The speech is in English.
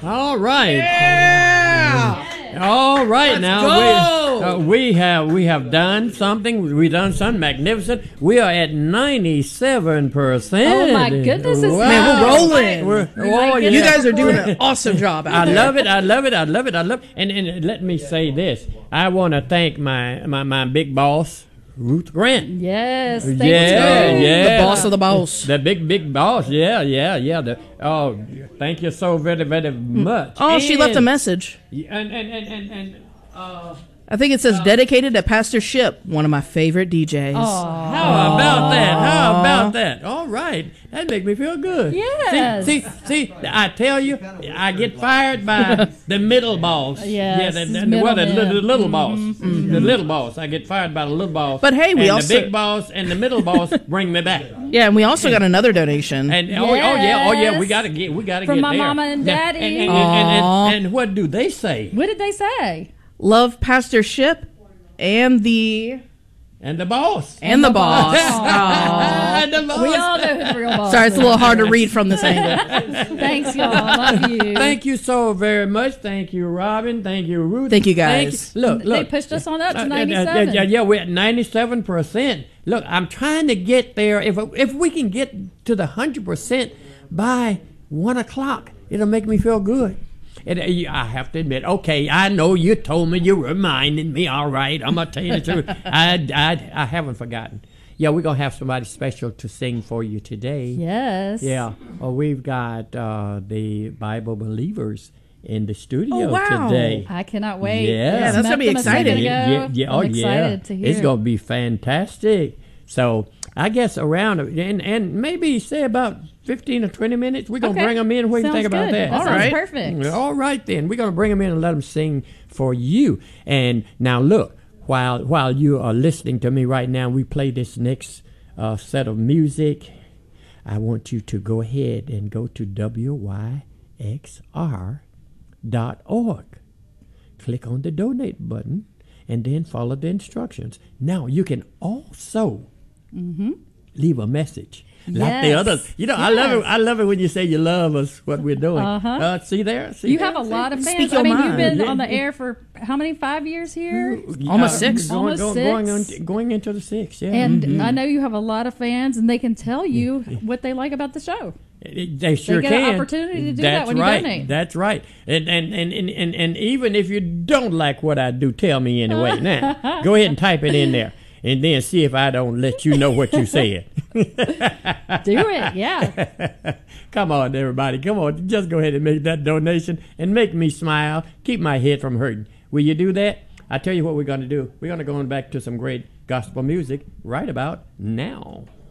All right. Yeah. All right. Let's Now go. we have done something. We've done something magnificent. We are at 97%. Oh my goodness, it's Man, we're rolling. Oh, yeah. You guys are doing an awesome job out I there. love it. I love it. I love it. I love it. And let me say this. I want to thank my big boss, Ruth Grant. Yes. Thank Yeah, you. yeah. The boss of the boss. The big boss. Yeah. Thank you so very, very much. Oh, she left a And- message. And I think it says dedicated to Pastor Ship, one of my favorite DJs. how about that? How about that? All right. That makes me feel good. Yes. See, I tell you, I get fired by the middle boss. Yes, the middleman. little boss. The little boss. I get fired by the little boss. But hey, we and also- the big boss and the middle boss bring me back. Yeah, and we also got another donation. And oh yeah, Yes. we gotta get From get my there. mama and Now, daddy. and what do they say? What did they say? Love Pastor Ship and the And the boss. boss. And the boss. We all know who the real boss Sorry, it's a little is. hard to read from this angle. Thanks, y'all. Love you. Thank you so very much. Thank you, Robin. Thank you, Ruth. Thank you, guys. Look. They pushed us on up to 97. Yeah, we're at 97%. Look, I'm trying to get there. If we can get to the 100% by 1 o'clock, it'll make me feel good. And I have to admit, okay, I know you told me, you reminded me. All right, I'm gonna tell you the truth. I haven't forgotten. Yeah, we're gonna have somebody special to sing for you today. Yes. Yeah. We've got the Bible Believers in the studio Oh, wow. today. I cannot wait. Yeah. Yeah, Just that's gonna met be them a second exciting. ago. I'm excited to hear It's it. gonna be fantastic. So I guess around and maybe say about 15 or 20 minutes, we're gonna Okay. bring them in. What do you Sounds think about good. that? That All sounds right. perfect. All right then, we're gonna bring them in and let them sing for you. And now look, while you are listening to me right now, we play this next set of music. I want you to go ahead and go to wyxr.org. Click on the donate button and then follow the instructions. Now you can also leave a message. Like the Yes. others. You know, Yes. I love it when you say you love us, what we're doing. See there? See You there? have a See? lot of fans. Speak your I mean, mind. you've been Yeah. on the air for how many? 5 years here? Almost 6. Almost Going into the 6, yeah. And I know you have a lot of fans, and they can tell you what they like about the show. They sure get can. an opportunity to do That's that when you right. donate. That's right. And even if you don't like what I do, tell me anyway. Now, go ahead and type it in there. And then see if I don't let you know what you said. Do it, yeah. Come on, everybody. Come on. Just go ahead and make that donation and make me smile. Keep my head from hurting. Will you do that? I tell you what we're going to do. We're going to go on back to some great gospel music right about now.